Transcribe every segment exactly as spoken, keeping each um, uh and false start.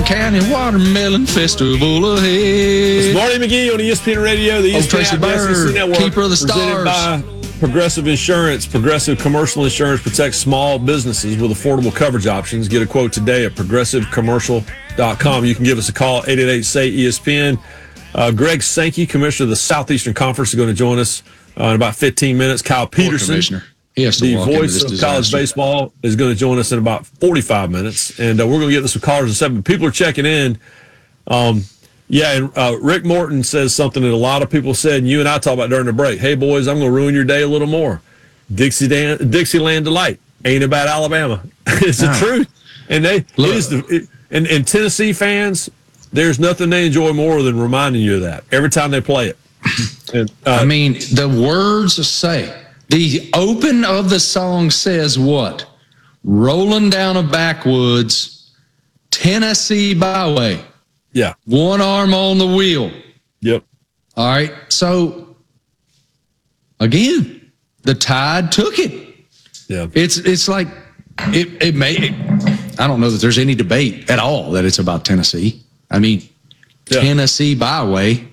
County Watermelon Festival ahead. It's Marty McGee on E S P N Radio, the E S P N Tracy app, the S E C Bird, Network, keeper of the presented stars. by Progressive Insurance. Progressive Commercial Insurance protects small businesses with affordable coverage options. Get a quote today at progressive commercial dot com. You can give us a call, eight eight eight, S A Y, E S P N. Uh, Greg Sankey, Commissioner of the Southeastern Conference, is going to join us uh, in about fifteen minutes. Kyle Peterson, the voice of college baseball, is going to join us in about forty-five minutes. And uh, we're going to get to some callers in seven. People are checking in. Um, yeah, and uh, Rick Morton says something that a lot of people said, and you and I talked about during the break. Hey, boys, I'm going to ruin your day a little more. Dixie Dan- Dixieland Delight ain't about Alabama. It's the ah. truth. And they Look. it is the it, and, and Tennessee fans, there's nothing they enjoy more than reminding you of that every time they play it. And, uh, I mean, the words say, the open of the song says what? Rolling down a backwoods, Tennessee byway. Yeah. One arm on the wheel. Yep. All right. So, again, the Tide took it. Yeah. It's it's like, it, it may, it, I don't know that there's any debate at all that it's about Tennessee. I mean, yeah. Tennessee byway.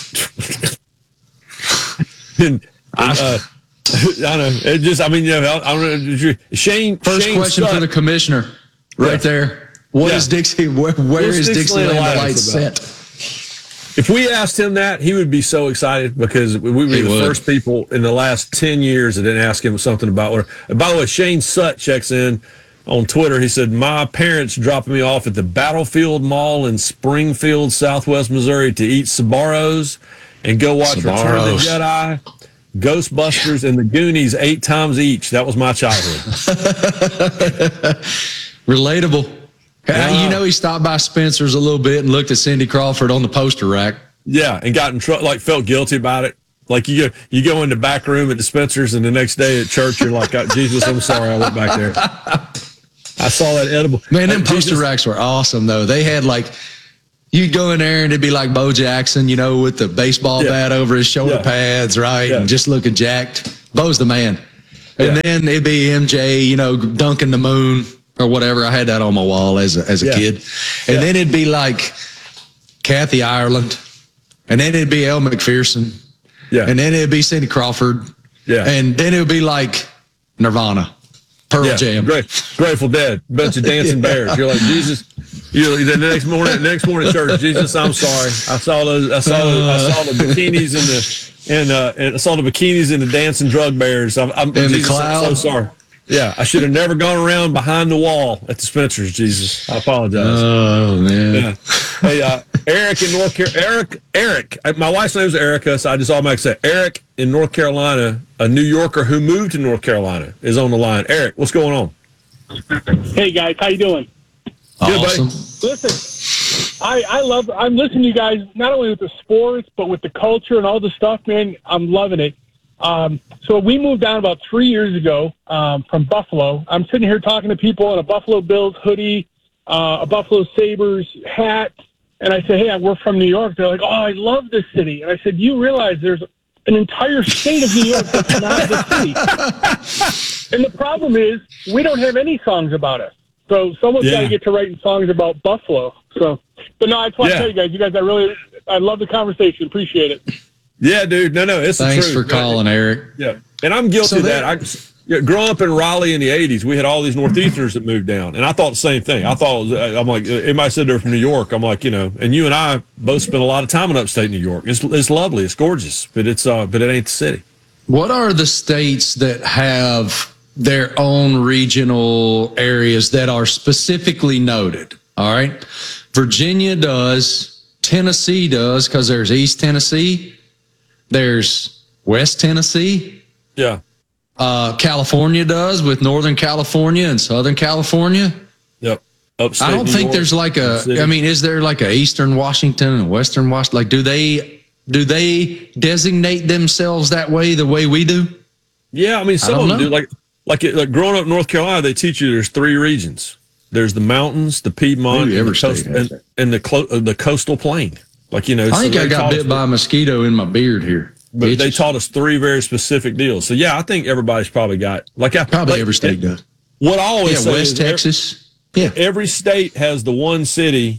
and, and, uh, I know. It just, I mean, you know, I don't know. Shane. First Shane question Sutton. for the commissioner right yeah. there. What yeah. is Dixie? Where, where is Dixieland Delight set? If we asked him that, he would be so excited because we were he the would. first people in the last ten years that didn't ask him something about where. And by the way, Shane Sutt checks in on Twitter. He said, my parents dropped me off at the Battlefield Mall in Springfield, Southwest Missouri to eat Sbarro's and go watch Sbarro's. Return of the Jedi, Ghostbusters, and the Goonies eight times each. That was my childhood. Relatable. Yeah. You know, he stopped by Spencer's a little bit and looked at Cindy Crawford on the poster rack. Yeah, and got in trouble, like felt guilty about it. Like you go, you go in the back room at the Spencer's, and the next day at church, you're like, Jesus, I'm sorry, I went back there. I saw that edible. Man, them uh, poster Jesus. racks were awesome, though. They had like, you'd go in there and it'd be like Bo Jackson, you know, with the baseball yeah. bat over his shoulder yeah. pads, right? Yeah. And just looking jacked. Bo's the man. And yeah. then it'd be M J, you know, dunking the moon. Or whatever. I had that on my wall as a, as a yeah. kid. And yeah. then it'd be like Kathy Ireland. And then it'd be Elle McPherson. Yeah. And then it'd be Cindy Crawford. Yeah. And then it would be like Nirvana. Pearl yeah. Jam. Great. Grateful Dead. Bunch of dancing yeah. bears. You're like, Jesus. You're the next morning, the next morning at church, Jesus, I'm sorry. I saw those. I saw. Uh, I saw the bikinis and the and uh, and I saw the bikinis and the dancing drug bears. I'm, I'm, and Jesus, the cloud. I'm so sorry. Yeah, I should have never gone around behind the wall at the Spencer's, Jesus. I apologize. Oh, man. Yeah. Hey, uh, Eric in North Carolina. Eric, Eric. My wife's name is Erica, so I just automatically say Eric in North Carolina, a New Yorker who moved to North Carolina, is on the line. Eric, what's going on? Hey, guys. How you doing? Awesome. Good, Listen, I, I love, I'm listening to you guys, not only with the sports, but with the culture and all the stuff, man. I'm loving it. Um, so we moved down about three years ago um, from Buffalo. I'm sitting here talking to people in a Buffalo Bills hoodie, uh, a Buffalo Sabres hat, and I say, hey, we're from New York. They're like, oh, I love this city. And I said, you realize there's an entire state of New York that's not the city. And the problem is we don't have any songs about us. So someone's yeah. got to get to writing songs about Buffalo. So, but no, I just want yeah. to tell you guys, you guys, I really, I love the conversation. Appreciate it. Yeah, dude. No, no, it's Thanks the truth. for calling, Eric. Yeah, and I'm guilty so of that. I yeah, growing up in Raleigh in the eighties, we had all these Northeasterners that moved down, and I thought the same thing. I thought, I'm like, everybody said they're from New York. I'm like, you know, and you and I both spent a lot of time in upstate New York. It's it's lovely, it's gorgeous, but it's uh, but it ain't the city. What are the states that have their own regional areas that are specifically noted? All right, Virginia does, Tennessee does, because there's East Tennessee. There's West Tennessee. Yeah. Uh, California does with Northern California and Southern California. Yep. Upstate I don't New think York, there's like a, I mean, is there like a Eastern Washington and Western Washington? Like, do they, do they designate themselves that way, the way we do? Yeah. I mean, some I of them know. do. Like, like, like growing up in North Carolina, they teach you there's three regions. There's the mountains, the Piedmont, Maybe and every the, coast, state has and, and the, clo- uh, the coastal plain. Like, you know, I think so I got bit us, by a mosquito in my beard here. But Itches. they taught us three very specific deals. So yeah, I think everybody's probably got like I, Probably like, every state does. What I always Yeah, say West is Texas. Every, Yeah. every state has the one city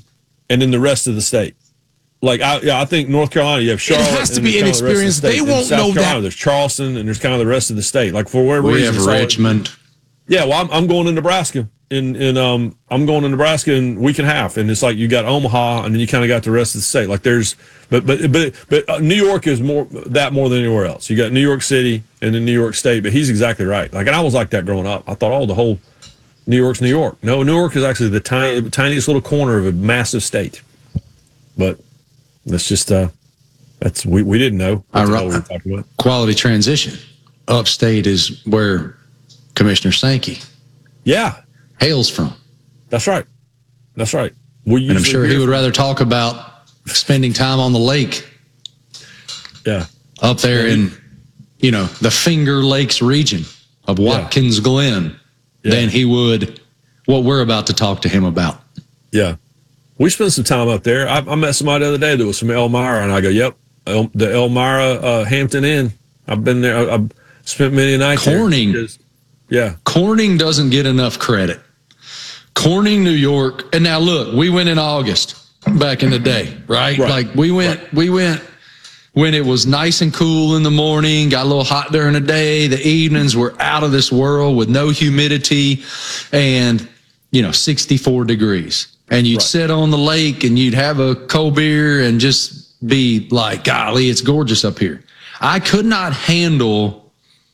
and then the rest of the state. Like, I, yeah, I think North Carolina, you have Charlotte. It has to and be kind of the rest of the inexperienced. state. They In won't South know Carolina, that. There's Charleston, and there's kind of the rest of the state. Like, for whatever We reason. have it's always- Richmond. Yeah, well, I'm, I'm going to Nebraska. In, in um, I'm going to Nebraska in a week and a half, and it's like you got Omaha, and then you kind of got the rest of the state. Like there's, but but but but uh, New York is more that more than anywhere else. You got New York City and then New York State. But he's exactly right. Like, and I was like that growing up. I thought, oh, the whole New York's New York. No, New York is actually the tiny, tiniest little corner of a massive state. But that's just uh, that's we, we didn't know. What the hell we were talking about. Quality transition. Upstate is where Commissioner Sankey Yeah, hails from. that's right. That's right. We And I'm usually sure he hear would from- rather talk about spending time on the lake Yeah. up there in, you know, the Finger Lakes region of Watkins Glen Yeah. than he would what we're about to talk to him about. Yeah. We spent some time up there. I, I met somebody the other day that was from Elmira, and I go, yep, El, the Elmira uh, Hampton Inn. I've been there. I, I've spent many a night there. Corning. Because- Yeah. Corning doesn't get enough credit. Corning, New York. And now look, we went in August back in the day, right? Right. Like we went, Right. we went when it was nice and cool in the morning, got a little hot during the day. The evenings were out of this world with no humidity and, you know, sixty-four degrees. And you'd Right. sit on the lake and you'd have a cold beer and just be like, golly, it's gorgeous up here. I could not handle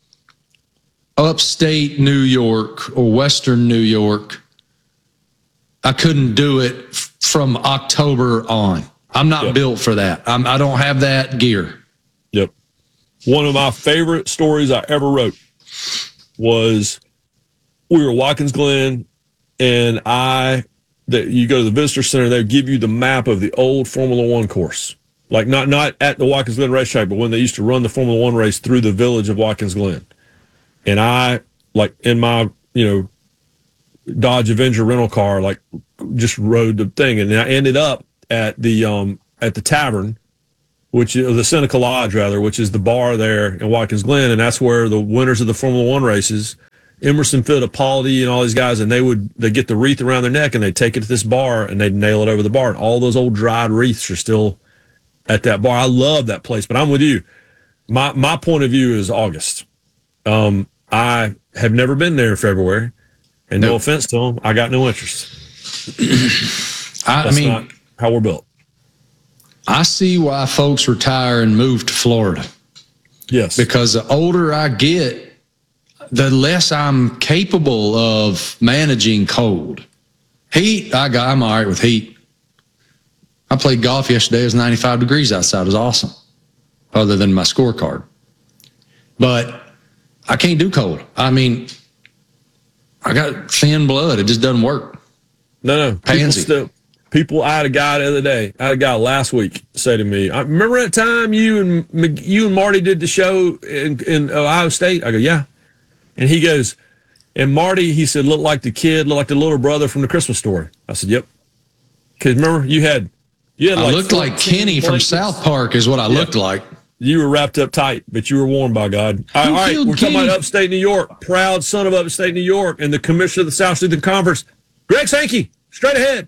upstate New York or Western New York. I couldn't do it f- from October on. I'm not Yep. built for that. I'm, I don't have that gear. Yep. One of my favorite stories I ever wrote was we were at Watkins Glen, and I, that you go to the visitor center, they give you the map of the old Formula One course. Like not not at the Watkins Glen racetrack, but when they used to run the Formula One race through the village of Watkins Glen. And I, like in my, you know, Dodge Avenger rental car, like just rode the thing, and I ended up at the um at the tavern, which is the Seneca Lodge rather, which is the bar there in Watkins Glen, and that's where the winners of the Formula One races, Emerson Fittipaldi and all these guys, and they would they get the wreath around their neck and they take it to this bar and they'd nail it over the bar, and all those old dried wreaths are still at that bar. I love that place, but I'm with you. My my point of view is August. Um, I have never been there in February, and no Nope. offense to them, I got no interest. I, I That's mean, not how we're built. I see why folks retire and move to Florida, Yes, because the older I get, the less I'm capable of managing cold. Heat, I got, I'm all right with heat. I played golf yesterday. It was ninety-five degrees outside. It was awesome, other than my scorecard. But I can't do cold. I mean, I got thin blood. It just doesn't work. no, no. People Pansy. still, people. I had a guy the other day. I had a guy last week say to me, "I remember that time you and Mc- you and Marty did the show in, in Ohio State." I go, "Yeah," and he goes, "And Marty," he said, "looked like the kid, looked like the little brother from the Christmas Story." I said, "Yep." Because remember, you had you had I like looked like fourteen Kenny from blankets. South Park is what I Yeah. looked like. You were wrapped up tight, but you were warm by God. All right, all right, killed we're talking Kenny? about upstate New York, proud son of upstate New York, and the commissioner of the South Southern Conference, Greg Sankey. Straight ahead.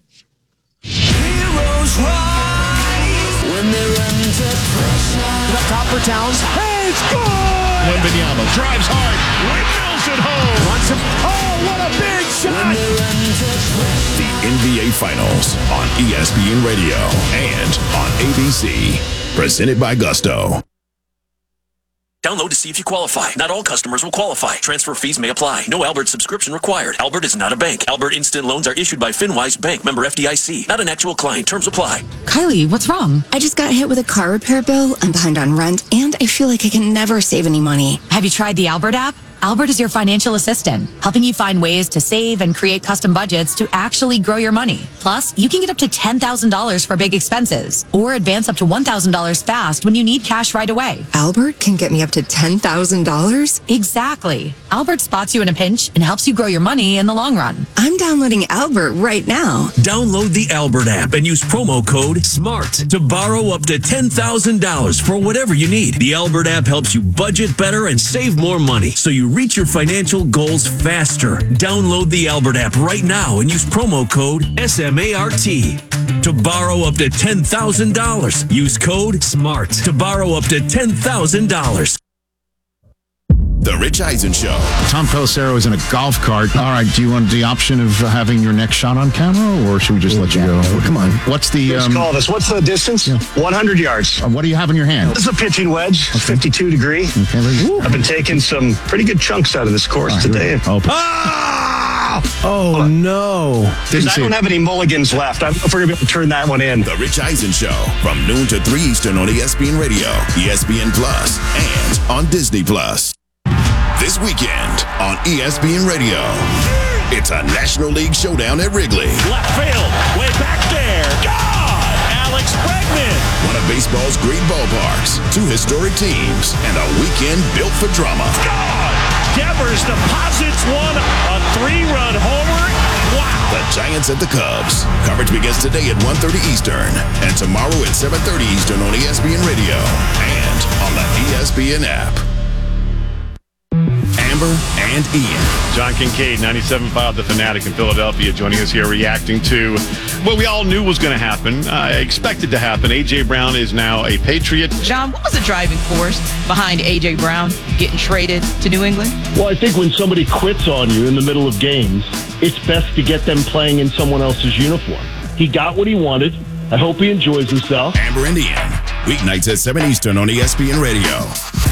Heroes rise when they run to pressure. The top for Towns. Hey, it's good! Wembanyama drives hard. Windmills it home. Wants him. Oh, what a big When shot! they run to pressure. The N B A Finals on E S P N Radio and on A B C. Presented by Gusto. Download to see if you qualify. Not all customers will qualify. Transfer fees may apply. No Albert subscription required. Albert is not a bank. Albert Instant Loans are issued by FinWise Bank, member F D I C. Not an actual client. Terms apply. Kylie, what's wrong? I just got hit with a car repair bill. I'm behind on rent, and I feel like I can never save any money. Have you tried the Albert app? Albert is your financial assistant, helping you find ways to save and create custom budgets to actually grow your money. Plus, you can get up to ten thousand dollars for big expenses or advance up to one thousand dollars fast when you need cash right away. Albert can get me up to ten thousand dollars? Exactly. Albert spots you in a pinch and helps you grow your money in the long run. I'm downloading Albert right now. Download the Albert app and use promo code SMART to borrow up to ten thousand dollars for whatever you need. The Albert app helps you budget better and save more money so you reach your financial goals faster. Download the Albert app right now and use promo code SMART. to borrow up to ten thousand dollars. Use code SMART to borrow up to ten thousand dollars. The Rich Eisen Show. Tom Pelissero is in a golf cart. All right, do you want the option of uh, having your next shot on camera, or should we just let you go? Well, come on. What's the... Let's Um, call this. What's the distance? Yeah. one hundred yards. uh, what do you have in your hand? This is a pitching wedge, Okay. fifty-two degree. Okay, very- I've been taking some pretty good chunks out of this course All right, today. Oh, Oh, no. didn't I see don't it. have any mulligans left. I don't know if we're going to be able to turn that one in. The Rich Eisen Show from noon to three Eastern on E S P N Radio, E S P N Plus, and on Disney Plus. This weekend on E S P N Radio, it's a National League showdown at Wrigley. Left field, way back there. God! Alex Bregman. One of baseball's great ballparks, two historic teams, and a weekend built for drama. God! Devers deposits one, a three-run homer. Wow! The Giants at the Cubs. Coverage begins today at one thirty Eastern and tomorrow at seven thirty Eastern on E S P N Radio and on the E S P N app. Amber and Ian. John Kincaid, ninety-seven point five The Fanatic in Philadelphia, joining us here reacting to what we all knew was going to happen, uh, expected to happen. A J. Brown is now a Patriot. John, what was the driving force behind A J. Brown getting traded to New England? Well, I think when somebody quits on you in the middle of games, it's best to get them playing in someone else's uniform. He got what he wanted. I hope he enjoys himself. Amber and Ian. Weeknights at seven Eastern on E S P N Radio.